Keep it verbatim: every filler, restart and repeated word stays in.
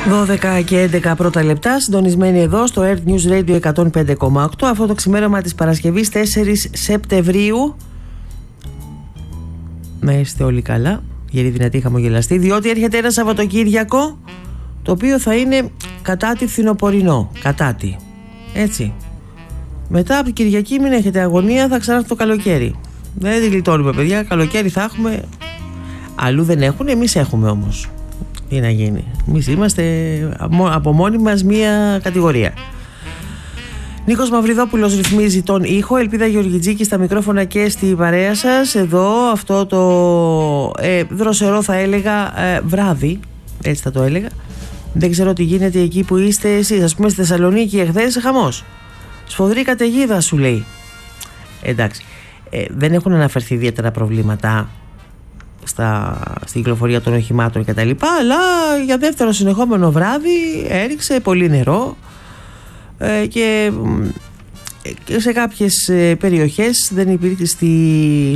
δώδεκα και έντεκα πρώτα λεπτά, συντονισμένοι εδώ στο Earth News Radio εκατόν πέντε κόμμα οκτώ. Αυτό το ξημέρωμα της Παρασκευής τέσσερις Σεπτεμβρίου. Να είστε όλοι καλά, γεροί δυνατοί χαμογελαστοί, διότι έρχεται ένα Σαββατοκύριακο το οποίο θα είναι κατά τη φθινοπορεινό. Κατά τη. Έτσι. Μετά από την Κυριακή μην έχετε αγωνία, θα ξανάρθει το καλοκαίρι. Δεν τη γλιτώνουμε, παιδιά. Καλοκαίρι θα έχουμε. Αλλού δεν έχουν, εμείς έχουμε όμως. Τι να γίνει. Εμείς είμαστε από μόνοι μας μία κατηγορία. Νίκος Μαυριδόπουλος ρυθμίζει τον ήχο. Ελπίδα Γεωργιτζίκη στα μικρόφωνα και στη παρέα σας. Εδώ αυτό το ε, δροσερό θα έλεγα ε, βράδυ. Έτσι θα το έλεγα. Δεν ξέρω τι γίνεται εκεί που είστε εσείς. Ας πούμε στη Θεσσαλονίκη εχθές χαμός. Σφοδρή καταιγίδα σου λέει. Εντάξει. Ε, δεν έχουν αναφερθεί ιδιαίτερα προβλήματα στα, στην κυκλοφορία των οχημάτων κτλ. Αλλά για δεύτερο συνεχόμενο βράδυ έριξε πολύ νερό ε, και, και σε κάποιες περιοχές δεν υπήρχε στη